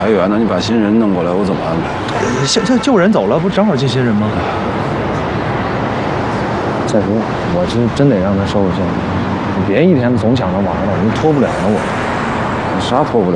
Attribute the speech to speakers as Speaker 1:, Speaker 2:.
Speaker 1: 还远呢，你把新人弄过来，我怎么安排？
Speaker 2: 像旧人走了，不正好进新人吗？
Speaker 3: 再说，我是真得让他收拾下，你别一天总想着玩了，我就脱不了了我。
Speaker 1: 啥脱不了？